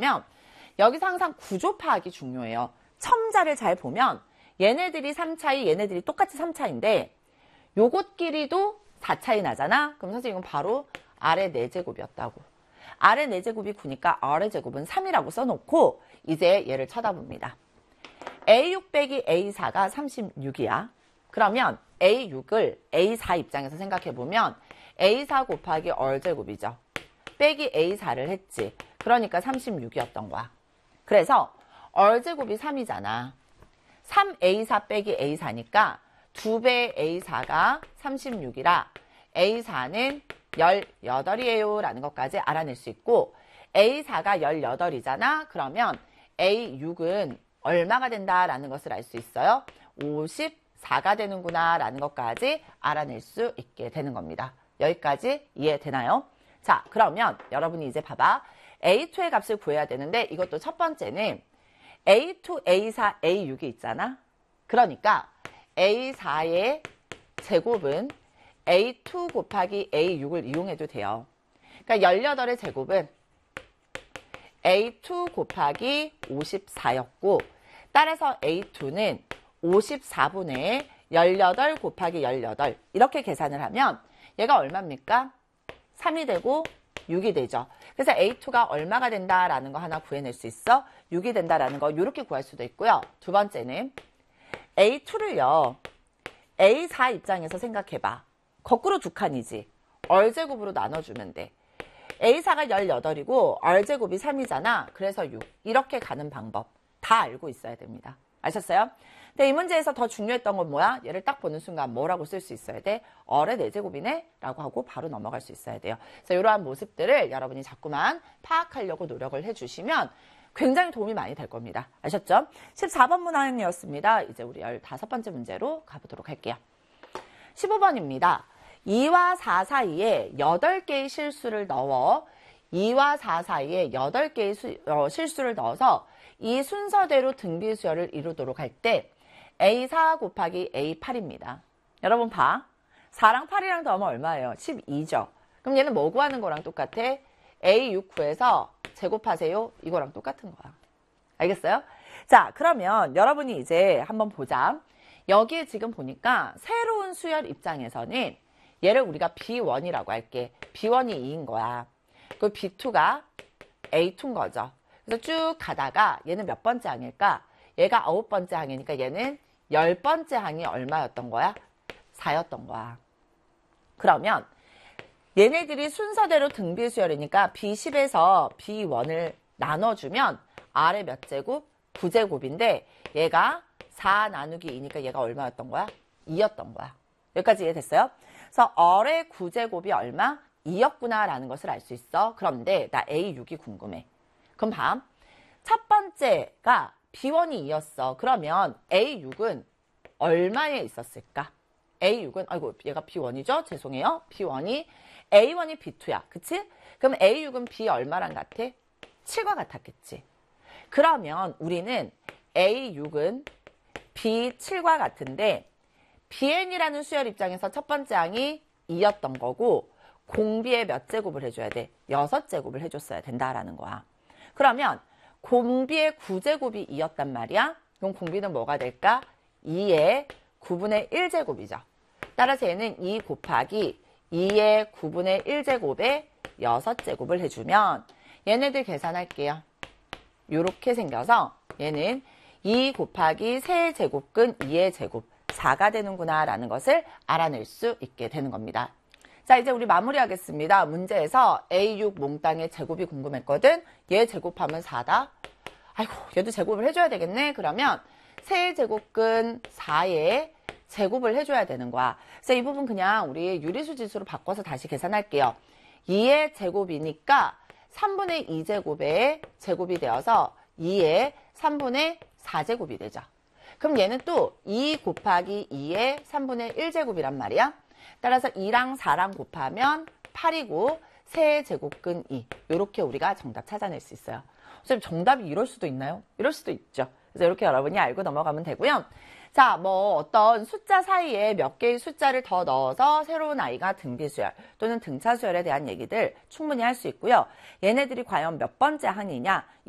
뭐냐면 여기서 항상 구조 파악이 중요해요. 첨자를 잘 보면 얘네들이 3차이, 얘네들이 똑같이 3차인데 요것끼리도 4차이 나잖아. 그럼 선생님 이건 바로 아래 4제곱이었다고. 아래 4제곱이 9니까 아래 제곱은 3이라고 써놓고 이제 얘를 쳐다봅니다. A6 빼기 A4가 36이야. 그러면 A6을 A4 입장에서 생각해보면 A4 곱하기 얼제곱이죠. 빼기 A4를 했지. 그러니까 36이었던 거야. 그래서 얼제곱이 3이잖아. 3A4 빼기 A4니까 2배 A4가 36이라 A4는 18이에요 라는 것까지 알아낼 수 있고 A4가 18이잖아. 그러면 A6은 얼마가 된다라는 것을 알 수 있어요. 54가 되는구나 라는 것까지 알아낼 수 있게 되는 겁니다. 여기까지 이해되나요? 자, 그러면 여러분이 이제 봐봐. A2의 값을 구해야 되는데 이것도 첫 번째는 A2, A4, A6이 있잖아. 그러니까 A4의 제곱은 A2 곱하기 A6을 이용해도 돼요. 그러니까 18의 제곱은 A2 곱하기 54였고 따라서 A2는 54분의 18 곱하기 18 이렇게 계산을 하면 얘가 얼마입니까? 3이 되고 6이 되죠. 그래서 A2가 얼마가 된다라는 거 하나 구해낼 수 있어. 6이 된다라는 거 이렇게 구할 수도 있고요. 두 번째는 A2를요. A4 입장에서 생각해봐. 거꾸로 두 칸이지. 얼제곱으로 나눠주면 돼. A4가 18이고 얼제곱이 3이잖아. 그래서 6. 이렇게 가는 방법 다 알고 있어야 됩니다. 아셨어요? 근데 이 문제에서 더 중요했던 건 뭐야? 얘를 딱 보는 순간 뭐라고 쓸 수 있어야 돼? 얼의 4제곱이네? 라고 하고 바로 넘어갈 수 있어야 돼요. 그래서 이러한 모습들을 여러분이 자꾸만 파악하려고 노력을 해주시면 굉장히 도움이 많이 될 겁니다. 아셨죠? 14번 문항이었습니다. 이제 우리 15번째 문제로 가보도록 할게요. 15번입니다. 2와 4 사이에 8개의 실수를 넣어 2와 4 사이에 8개의 실수를 넣어서 이 순서대로 등비수열을 이루도록 할 때 A4 곱하기 A8입니다. 여러분 봐. 4랑 8이랑 더하면 얼마예요? 12죠. 그럼 얘는 뭐 구하는 거랑 똑같아? A6 구해서 제곱하세요. 이거랑 똑같은 거야. 알겠어요? 자, 그러면 여러분이 이제 한번 보자. 여기에 지금 보니까 새로운 수열 입장에서는 얘를 우리가 B1이라고 할게. B1이 2인 거야. 그 B2가 A2인 거죠. 그래서 쭉 가다가 얘는 몇 번째 항일까? 얘가 9번째 항이니까 얘는 10번째 항이 얼마였던 거야? 4였던 거야. 그러면 얘네들이 순서대로 등비수열이니까 B10에서 B1을 나눠주면 아래 몇 제곱? 9제곱인데 얘가 4 나누기 2니까 얘가 얼마였던 거야? 2였던 거야. 여기까지 이해됐어요? 그래서 얼의 9제곱이 얼마? 2였구나 라는 것을 알 수 있어. 그런데 나 A6이 궁금해. 그럼 봐. 첫 번째가 B1이 2였어. 그러면 A6은 얼마에 있었을까? A6은, 아이고, 얘가 B1이죠? 죄송해요. B1이, A1이 B2야. 그치? 그럼 A6은 B 얼마랑 같아? 7과 같았겠지. 그러면 우리는 A6은 B7과 같은데, BN이라는 수열 입장에서 첫 번째 항이 2였던 거고, 공비에 몇 제곱을 해줘야 돼? 6제곱을 해줬어야 된다라는 거야. 그러면 공비의 9제곱이 2였단 말이야. 그럼 공비는 뭐가 될까? 2의 9분의 1제곱이죠. 따라서 얘는 2 곱하기 2의 9분의 1제곱에 6제곱을 해주면 얘네들 계산할게요. 이렇게 생겨서 얘는 2 곱하기 3제곱근 2의 제곱 4가 되는구나 라는 것을 알아낼 수 있게 되는 겁니다. 자, 이제 우리 마무리하겠습니다. 문제에서 A6 몽땅의 제곱이 궁금했거든. 얘 제곱하면 4다. 아이고, 얘도 제곱을 해줘야 되겠네. 그러면 세제곱근 4의 제곱을 해줘야 되는 거야. 그래서 이 부분 그냥 우리 유리수 지수로 바꿔서 다시 계산할게요. 2의 제곱이니까 3분의 2제곱의 제곱이 되어서 2의 3분의 4제곱이 되죠. 그럼 얘는 또 2 곱하기 2의 3분의 1제곱이란 말이야. 따라서 2랑 4랑 곱하면 8이고 세제곱근 2. 이렇게 우리가 정답 찾아낼 수 있어요. 선생님 정답이 이럴 수도 있나요? 이럴 수도 있죠. 그래서 이렇게 여러분이 알고 넘어가면 되고요. 자, 뭐 어떤 숫자 사이에 몇 개의 숫자를 더 넣어서 새로운 아이가 등비수열 또는 등차수열에 대한 얘기들 충분히 할 수 있고요. 얘네들이 과연 몇 번째 항이냐